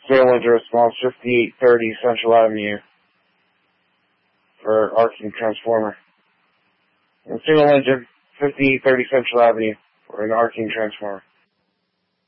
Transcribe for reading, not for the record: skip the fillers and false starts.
Single engine response, 5830 Central Avenue for arcing transformer. And single engine, 5830 Central Avenue for an arcing transformer.